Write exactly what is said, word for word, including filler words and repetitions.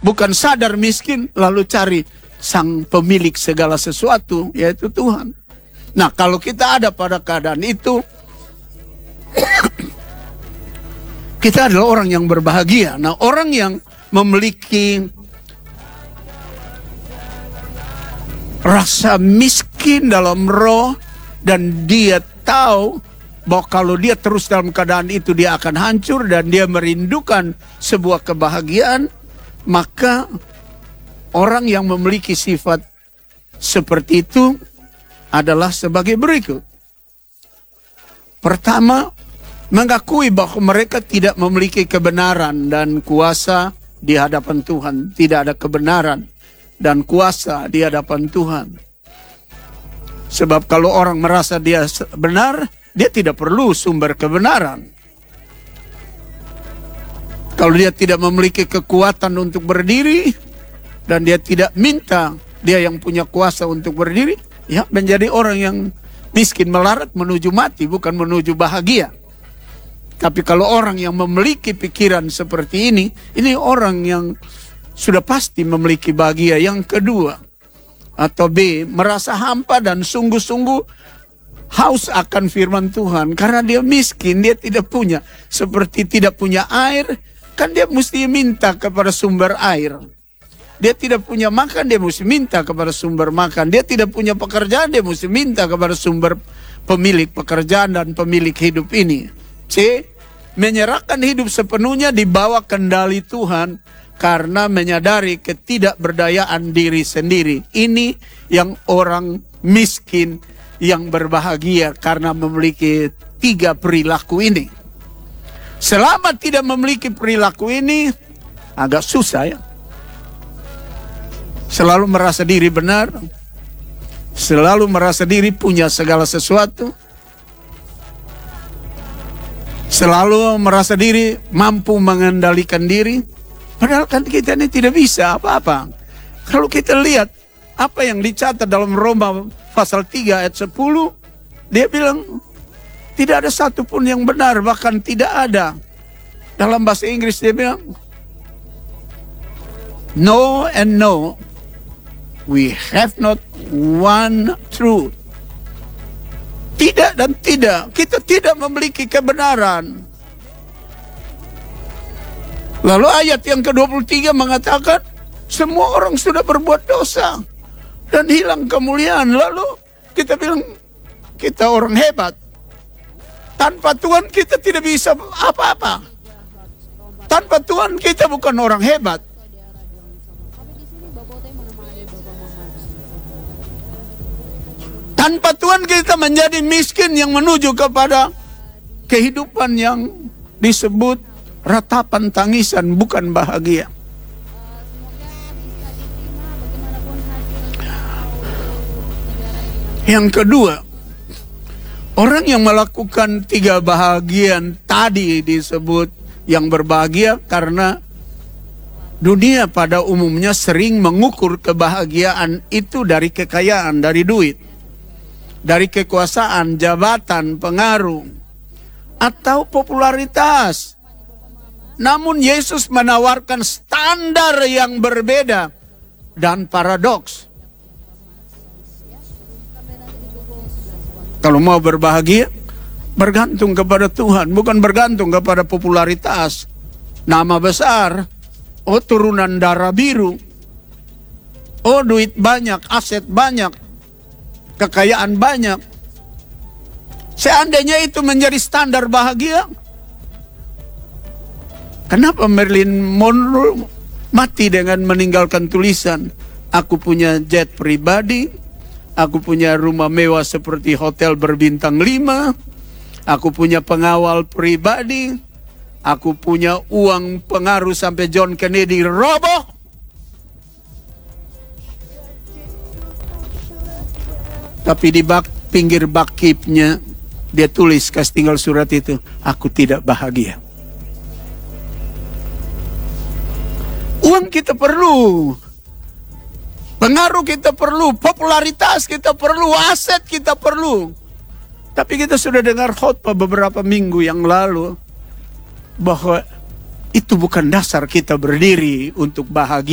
Bukan sadar miskin lalu cari sang pemilik segala sesuatu, yaitu Tuhan. Nah, kalau kita ada pada keadaan itu, kita adalah orang yang berbahagia. Nah, orang yang memiliki rasa miskin dalam roh, dan dia tahu bahwa kalau dia terus dalam keadaan itu dia akan hancur, dan dia merindukan sebuah kebahagiaan, maka orang yang memiliki sifat seperti itu adalah sebagai berikut. Pertama, mengakui bahwa mereka tidak memiliki kebenaran dan kuasa di hadapan Tuhan. Tidak ada kebenaran dan kuasa di hadapan Tuhan. Sebab kalau orang merasa dia benar, dia tidak perlu sumber kebenaran. Kalau dia tidak memiliki kekuatan untuk berdiri, dan dia tidak minta dia yang punya kuasa untuk berdiri, ya menjadi orang yang miskin melarat menuju mati, bukan menuju bahagia. Tapi kalau orang yang memiliki pikiran seperti ini, ini orang yang sudah pasti memiliki bahagia. Yang kedua, atau B, merasa hampa dan sungguh-sungguh haus akan firman Tuhan. Karena dia miskin, dia tidak punya. Seperti tidak punya air, kan dia mesti minta kepada sumber air. Dia tidak punya makan, dia mesti minta kepada sumber makan. Dia tidak punya pekerjaan, dia mesti minta kepada sumber pemilik pekerjaan dan pemilik hidup ini. C, menyerahkan hidup sepenuhnya di bawah kendali Tuhan karena menyadari ketidakberdayaan diri sendiri. Ini yang orang miskin yang berbahagia karena memiliki tiga perilaku ini. Selama tidak memiliki perilaku ini, agak susah ya. Selalu merasa diri benar, selalu merasa diri punya segala sesuatu, selalu merasa diri mampu mengendalikan diri. Padahal kan kita ini tidak bisa apa-apa. Kalau kita lihat apa yang dicatat dalam Roma pasal tiga ayat sepuluh, dia bilang tidak ada satupun yang benar, bahkan tidak ada. Dalam bahasa Inggris dia bilang no and no. We have not one truth. Tidak dan tidak. Kita tidak memiliki kebenaran. Lalu ayat yang ke dua puluh tiga mengatakan semua orang sudah berbuat dosa dan hilang kemuliaan. Lalu kita bilang kita orang hebat. Tanpa Tuhan kita tidak bisa apa-apa. Tanpa Tuhan kita bukan orang hebat. Tanpa Tuhan kita menjadi miskin yang menuju kepada kehidupan yang disebut ratapan tangisan, bukan bahagia. Yang kedua, orang yang melakukan tiga bahagian tadi disebut yang berbahagia karena dunia pada umumnya sering mengukur kebahagiaan itu dari kekayaan, dari duit, dari kekuasaan, jabatan, pengaruh, atau popularitas. Namun Yesus menawarkan standar yang berbeda dan paradoks. Kalau mau berbahagia, bergantung kepada Tuhan, bukan bergantung kepada popularitas, nama besar, oh turunan darah biru, oh duit banyak, aset banyak, kekayaan banyak. Seandainya itu menjadi standar bahagia, kenapa Marilyn Monroe mati dengan meninggalkan tulisan, aku punya jet pribadi, aku punya rumah mewah seperti hotel berbintang lima, aku punya pengawal pribadi, aku punya uang pengaruh sampai John Kennedy roboh. Tapi di bak, pinggir bakipnya dia tulis, kasih tinggal surat itu, aku tidak bahagia. Uang kita perlu, pengaruh kita perlu, popularitas kita perlu, aset kita perlu. Tapi kita sudah dengar khotbah beberapa minggu yang lalu bahwa itu bukan dasar kita berdiri untuk bahagia.